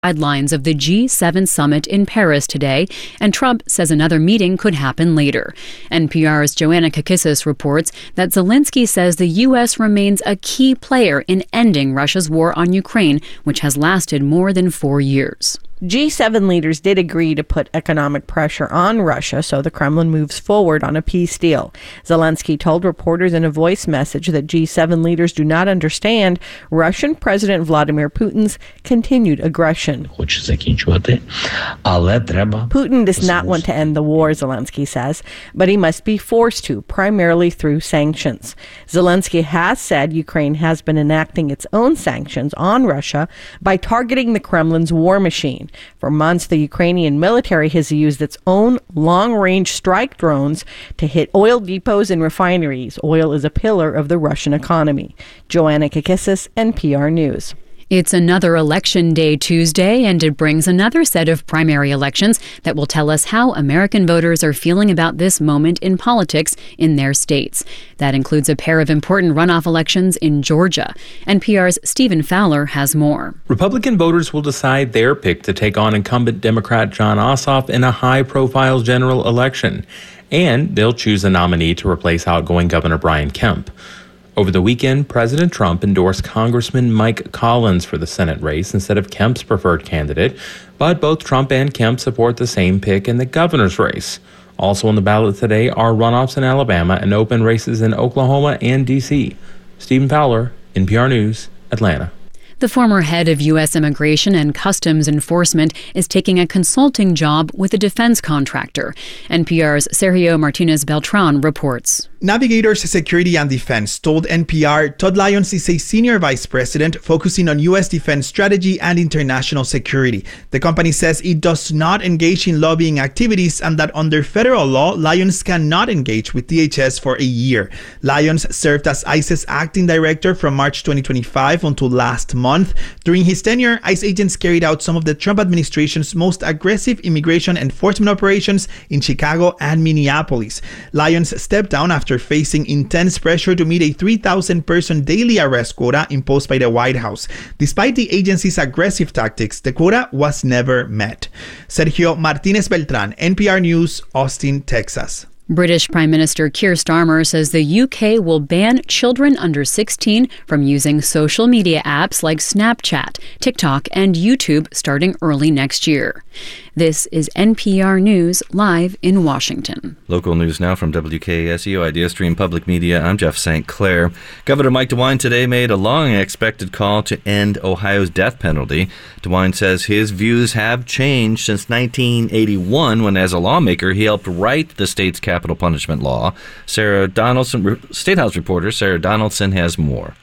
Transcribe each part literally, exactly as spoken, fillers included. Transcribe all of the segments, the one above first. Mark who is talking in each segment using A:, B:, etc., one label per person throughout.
A: Sidelines of the G seven summit in Paris today, and Trump says another meeting could happen later. N P R's Joanna Kakissis reports that Zelensky says the U S remains a key player in ending Russia's war on Ukraine, which has lasted more than four years.
B: G seven leaders did agree to put economic pressure on Russia so the Kremlin moves forward on a peace deal. Zelensky told reporters in a voice message that G seven leaders do not understand Russian President Vladimir Putin's continued aggression. Putin does not want to end the war, Zelensky says, but he must be forced to, primarily through sanctions. Zelensky has said Ukraine has been enacting its own sanctions on Russia by targeting the Kremlin's war machine. For months, the Ukrainian military has used its own long-range strike drones to hit oil depots and refineries. Oil is a pillar of the Russian economy. Joanna Kakissis, N P R News.
A: It's another election day Tuesday, and it brings another set of primary elections that will tell us how American voters are feeling about this moment in politics in their states. That includes a pair of important runoff elections in Georgia. N P R's Stephen Fowler has more.
C: Republican voters will decide their pick to take on incumbent Democrat Jon Ossoff in a high-profile general election, and they'll choose a nominee to replace outgoing Governor Brian Kemp. Over the weekend, President Trump endorsed Congressman Mike Collins for the Senate race instead of Kemp's preferred candidate, but both Trump and Kemp support the same pick in the governor's race. Also on the ballot today are runoffs in Alabama and open races in Oklahoma and D C Stephen Fowler, N P R News, Atlanta.
A: The former head of U S Immigration and Customs Enforcement is taking a consulting job with a defense contractor. N P R's Sergio Martinez Beltran reports.
D: Navigators Security and Defense told N P R Todd Lyons is a senior vice president focusing on U S defense strategy and international security. The company says it does not engage in lobbying activities and that under federal law, Lyons cannot engage with D H S for a year. Lyons served as ICE's acting director from March twenty twenty-five until last month. During his tenure, ICE agents carried out some of the Trump administration's most aggressive immigration enforcement operations in Chicago and Minneapolis. Lyons stepped down after facing intense pressure to meet a three thousand person daily arrest quota imposed by the White House. Despite the agency's aggressive tactics, the quota was never met. Sergio Martinez Beltran, N P R News, Austin, Texas.
A: British Prime Minister Keir Starmer says the U K will ban children under sixteen from using social media apps like Snapchat, TikTok, and YouTube starting early next year. This is N P R News live in Washington.
E: Local news now from W K S E O Idea Stream Public Media. I'm Jeff Saint Clair. Governor Mike DeWine today made a long-expected call to end Ohio's death penalty. DeWine says his views have changed since nineteen eighty-one, when as a lawmaker he helped write the state's capital punishment law. Sarah Donaldson, State House reporter Sarah Donaldson has more.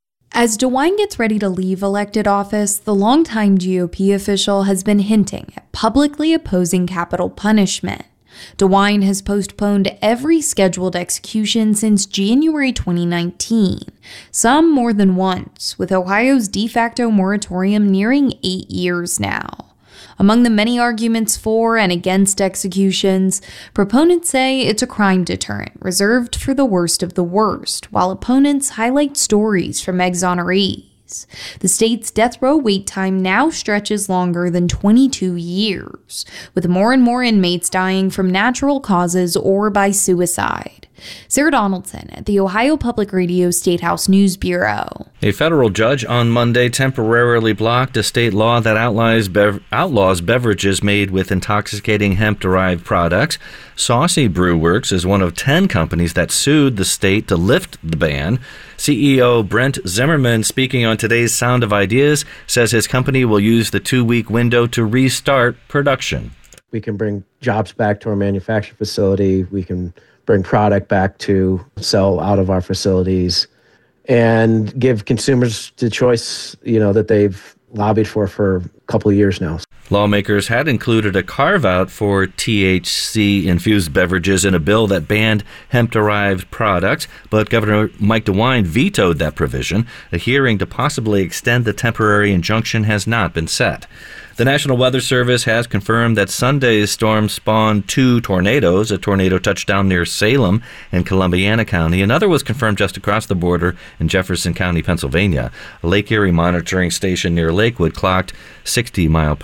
F: As DeWine gets ready to leave elected office, the longtime G O P official has been hinting at publicly opposing capital punishment. DeWine has postponed every scheduled execution since January twenty nineteen, some more than once, with Ohio's de facto moratorium nearing eight years now. Among the many arguments for and against executions, proponents say it's a crime deterrent reserved for the worst of the worst, while opponents highlight stories from exonerees. The state's death row wait time now stretches longer than twenty-two years, with more and more inmates dying from natural causes or by suicide. Sarah Donaldson at the Ohio Public Radio State House News Bureau.
E: A federal judge on Monday temporarily blocked a state law that outlaws, bev- outlaws beverages made with intoxicating hemp-derived products. Saucy Brew Works is one of ten companies that sued the state to lift the ban. C E O Brent Zimmerman, speaking on today's Sound of Ideas, says his company will use the two-week window to restart production.
G: We can bring jobs back to our manufacturing facility. We can bring product back to sell out of our facilities and give consumers the choice, you know, that they've lobbied for for a couple of years now.
E: Lawmakers had included a carve-out for T H C-infused beverages in a bill that banned hemp-derived products, but Governor Mike DeWine vetoed that provision. A hearing to possibly extend the temporary injunction has not been set. The National Weather Service has confirmed that Sunday's storm spawned two tornadoes. A tornado touched down near Salem in Columbiana County. Another was confirmed just across the border in Jefferson County, Pennsylvania. A Lake Erie monitoring station near Lakewood clocked sixty mile